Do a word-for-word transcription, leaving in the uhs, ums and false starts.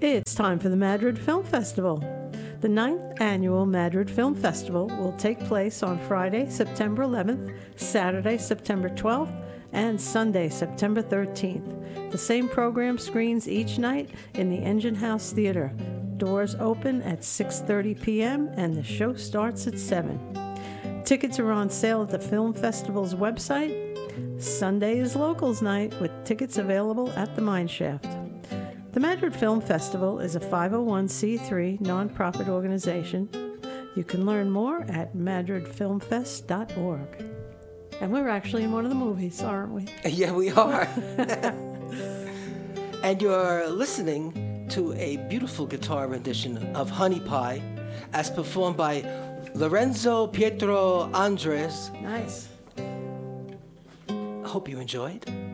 It's time for the Madrid Film Festival. The ninth annual Madrid Film Festival will take place on Friday, September eleventh, Saturday, September twelfth, and Sunday, September thirteenth. The same program screens each night in the Engine House Theater. Doors open at six thirty p.m. and the show starts at seven. Tickets are on sale at the film festival's website. Sunday is Locals Night with tickets available at the Mineshaft. The Madrid Film Festival is a five oh one c three nonprofit organization. You can learn more at madrid film fest dot org. And we're actually in one of the movies, aren't we? Yeah, we are. And you're listening to a beautiful guitar rendition of Honey Pie as performed by Lorenzo Pietro Andres. Nice. I hope you enjoyed.